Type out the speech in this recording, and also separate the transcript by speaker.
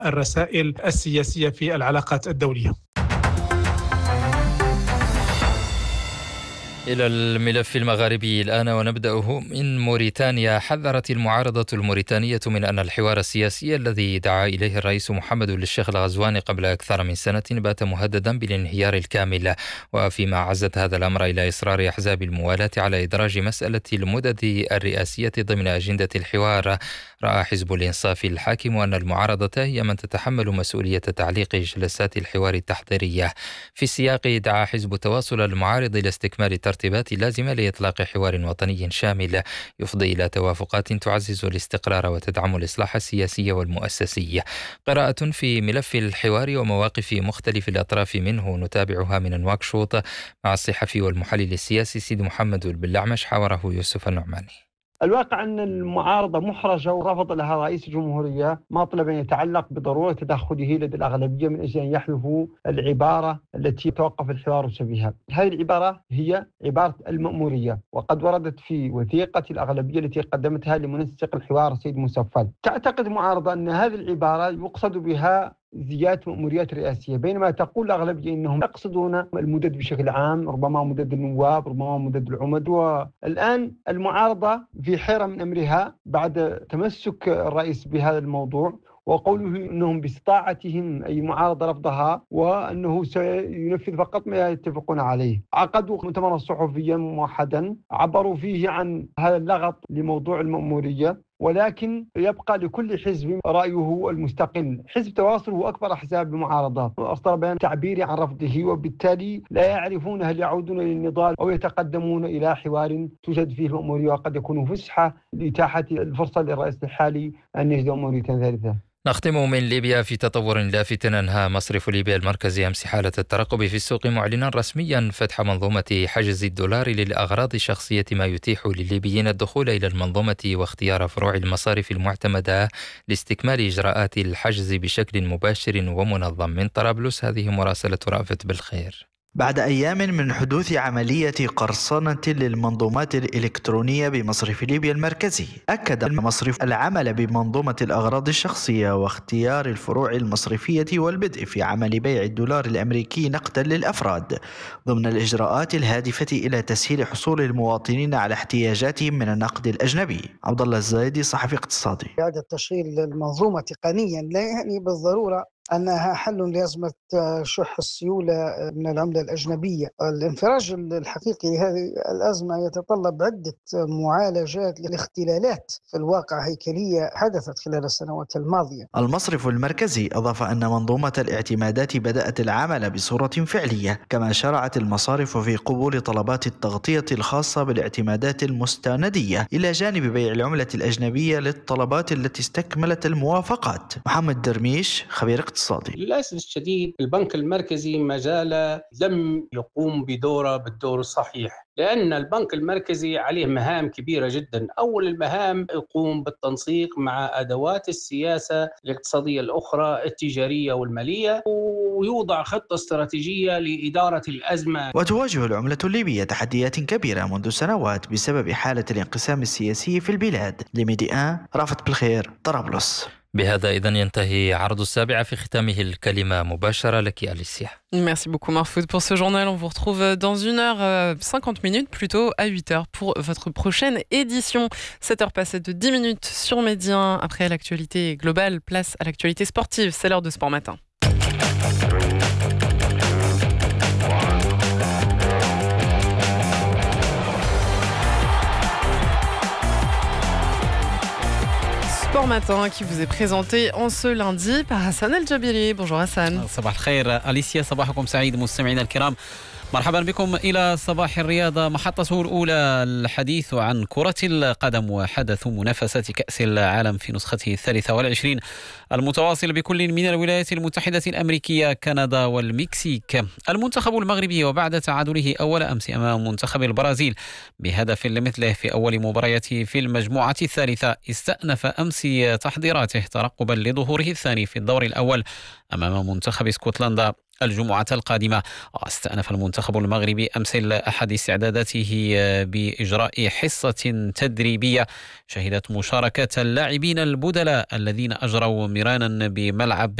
Speaker 1: الرسائل السياسية في العلاقات الدولية.
Speaker 2: إلى الملف المغاربي الآن ونبدأه من موريتانيا. حذرت المعارضة الموريتانية من أن الحوار السياسي الذي دعا إليه الرئيس محمد للشيخ الغزواني قبل أكثر من سنة بات مهددا بالانهيار الكامل، وفيما عزت هذا الأمر إلى إصرار أحزاب الموالاة على إدراج مسألة المدد الرئاسية ضمن أجندة الحوار. رأى حزب الإنصاف الحاكم أن المعارضة هي من تتحمل مسؤولية تعليق جلسات الحوار التحضيرية. في السياق دعا حزب التواصل المعارض إلى استكمال الترتيبات اللازمة لإطلاق حوار وطني شامل يفضي إلى توافقات تعزز الاستقرار وتدعم الإصلاح السياسي والمؤسسي. قراءة في ملف الحوار ومواقف مختلف الأطراف منه نتابعها من نواكشوط مع الصحفي والمحلل السياسي سيد محمد البلعمش، حاوره يوسف النعماني.
Speaker 3: الواقع أن المعارضة محرجة ورفض لها رئيس الجمهورية مطلبا يتعلق بضرورة تدخله لدى الأغلبية من أجل أن يحذفوا العبارة التي توقف الحوار بسببها. هذه العبارة هي عبارة المأمورية، وقد وردت في وثيقة الأغلبية التي قدمتها لمنسق الحوار السيد مسفل. تعتقد المعارضة أن هذه العبارة يقصد بها زيادة مأموريات رئاسية، بينما تقول الأغلبية إنهم يقصدون المدد بشكل عام، ربما مدد النواب، ربما مدد العمد. والآن المعارضة في حيرة من أمرها بعد تمسك الرئيس بهذا الموضوع وقوله أنهم باستطاعتهم أي معارضة رفضها، وأنه سينفذ فقط ما يتفقون عليه. عقدوا مؤتمرا صحفيا موحدا عبروا فيه عن هذا اللغط لموضوع المأمورية، ولكن يبقى لكل حزب رأيه المستقل. حزب تواصل هو أكبر أحزاب المعارضة، أصدر بيان تعبيري عن رفضه، وبالتالي لا يعرفون هل يعودون للنضال أو يتقدمون إلى حوار توجد فيه المأمورية، وقد يكون فسحة لإتاحة الفرصة للرئيس الحالي أن يجد مأمورية ثالثة.
Speaker 2: نختم من ليبيا في تطور لافت. أنهى مصرف ليبيا المركزي أمس حالة الترقب في السوق، معلنا رسميا فتح منظومة حجز الدولار للأغراض الشخصية، ما يتيح للليبيين الدخول إلى المنظومة واختيار فروع المصارف المعتمدة لاستكمال إجراءات الحجز بشكل مباشر ومنظم. من طرابلس هذه مراسلة رأفت بالخير.
Speaker 4: بعد أيام من حدوث عملية قرصنة للمنظومات الإلكترونية بمصرف ليبيا المركزي، أكد المصرف العمل بمنظومة الأغراض الشخصية واختيار الفروع المصرفية والبدء في عمل بيع الدولار الأمريكي نقدا للأفراد ضمن الإجراءات الهادفة إلى تسهيل حصول المواطنين على احتياجاتهم من النقد الأجنبي. عبد الله الزايدي صحفي اقتصادي.
Speaker 5: إعادة تشغيل المنظومة تقنيا لا يعني بالضرورة أنها حل لأزمة شح السيولة من العملة الأجنبية. الانفراج الحقيقي لهذه الأزمة يتطلب عدة معالجات لاختلالات في الواقع هيكلية حدثت خلال السنوات الماضية.
Speaker 4: المصرف المركزي أضاف أن منظومة الاعتمادات بدأت العمل بصورة فعلية، كما شرعت المصارف في قبول طلبات التغطية الخاصة بالاعتمادات المستندية إلى جانب بيع العملة الأجنبية للطلبات التي استكملت الموافقات. محمد درميش خبير اقتصادي.
Speaker 6: للأسف الشديد البنك المركزي ما زال لم يقوم بدوره بالدور الصحيح، لأن البنك المركزي عليه مهام كبيرة جدا. أول المهام يقوم بالتنسيق مع أدوات السياسة الاقتصادية الأخرى التجارية والمالية، ويوضع خطة استراتيجية لإدارة الأزمة.
Speaker 4: وتواجه العملة الليبية تحديات كبيرة منذ سنوات بسبب حالة الانقسام السياسي في البلاد. لميديان رافت بالخير، طرابلس.
Speaker 2: بهذا إذن ينتهي عرض السابعة، في ختامه الكلمة مباشرة لك أليسيا.
Speaker 7: Merci beaucoup Marfoud pour ce journal. On vous retrouve dans 1h50 plutôt à 8h pour votre prochaine édition. 7h passées de 10 minutes sur Médien. Après l'actualité globale, place à l'actualité sportive. C'est l'heure de Sport Matin. Sport Matin qui vous est présenté en ce lundi par Hassan El Jabiri. Bonjour Hassan.
Speaker 8: صباح الخير أليسيا، صباحكم سعيد مستمعينا الكرام. مرحبا بكم إلى صباح الرياضة، محطته الأولى الحديث عن كرة القدم وحدث منافسات كأس العالم في نسخته 23 المتواصل بكل من الولايات المتحدة الأمريكية، كندا والمكسيك. المنتخب المغربي وبعد تعادله أول أمس أمام منتخب البرازيل بهدف لمثله في أول مبارياته في المجموعة الثالثة، استأنف أمس تحضيراته ترقبا لظهوره الثاني في الدور الأول أمام منتخب اسكتلندا الجمعة القادمة. استأنف المنتخب المغربي أمس الأحد استعداداته بإجراء حصة تدريبية شهدت مشاركة اللاعبين البدلاء الذين أجروا مرانا بملعب